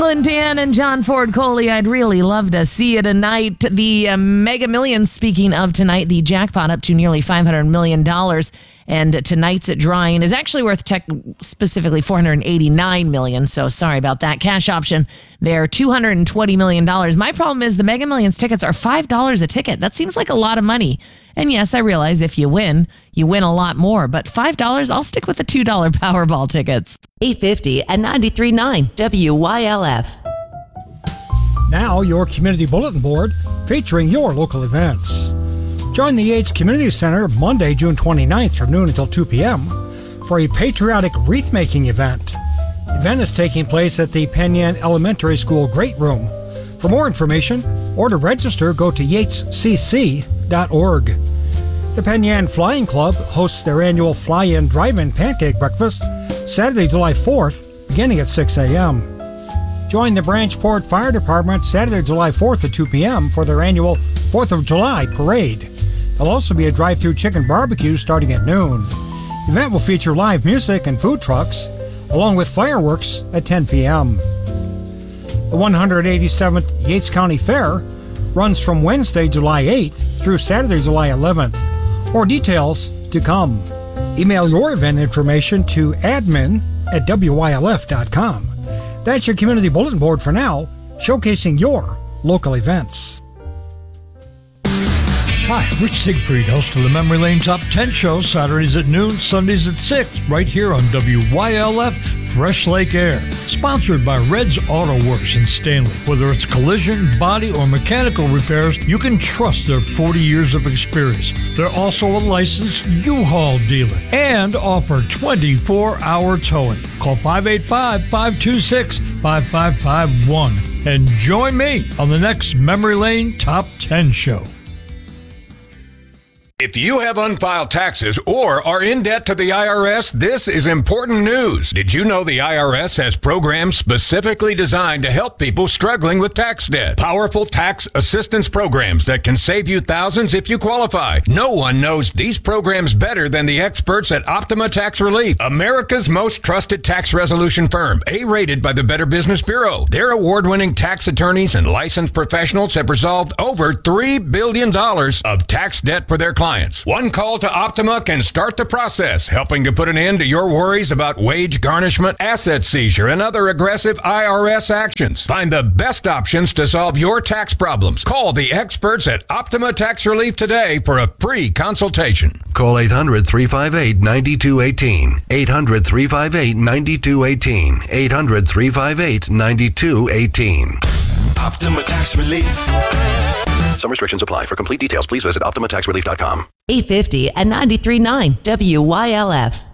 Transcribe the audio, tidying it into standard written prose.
Dylan Dan and John Ford Coley. I'd really love to see you tonight. The Mega Millions, speaking of tonight, the jackpot up to nearly $500 million. And tonight's drawing is actually worth specifically $489 million. So sorry about that. Cash option there, $220 million. My problem is the Mega Millions tickets are $5 a ticket. That seems like a lot of money. And yes, I realize if you win a lot more. But $5, I'll stick with the $2 Powerball tickets. 850 and 93.9 WYLF. Now your community bulletin board featuring your local events. Join the Yates Community Center Monday, June 29th from noon until 2 p.m. for a patriotic wreath-making event. The event is taking place at the Penn Yan Elementary School Great Room. For more information or to register, go to yatescc.org. The Penn Yan Flying Club hosts their annual Fly-In Drive-In Pancake Breakfast Saturday, July 4th, beginning at 6 a.m. Join the Branchport Fire Department Saturday, July 4th at 2 p.m. for their annual 4th of July Parade. There'll also be a drive-thru chicken barbecue starting at noon. The event will feature live music and food trucks, along with fireworks at 10 p.m. The 187th Yates County Fair runs from Wednesday, July 8th through Saturday, July 11th. More details to come. Email your event information to admin@wylf.com. That's your community bulletin board for now, showcasing your local events. Hi, Rich Siegfried, host of the Memory Lane Top 10 show, Saturdays at noon, Sundays at 6, right here on WYLF Fresh Lake Air. Sponsored by Red's Auto Works in Stanley. Whether it's collision, body, or mechanical repairs, you can trust their 40 years of experience. They're also a licensed U-Haul dealer and offer 24-hour towing. Call 585-526-5551 and join me on the next Memory Lane Top 10 show. If you have unfiled taxes or are in debt to the IRS, this is important news. Did you know the IRS has programs specifically designed to help people struggling with tax debt? Powerful tax assistance programs that can save you thousands if you qualify. No one knows these programs better than the experts at Optima Tax Relief, America's most trusted tax resolution firm, A-rated by the Better Business Bureau. Their award-winning tax attorneys and licensed professionals have resolved over $3 billion of tax debt for their clients. One call to Optima can start the process, helping to put an end to your worries about wage garnishment, asset seizure, and other aggressive IRS actions. Find the best options to solve your tax problems. Call the experts at Optima Tax Relief today for a free consultation. Call 800-358-9218. 800-358-9218. 800-358-9218. Optima Tax Relief. Some restrictions apply. For complete details, please visit OptimaTaxRelief.com. 850 and 93.9 WYLF.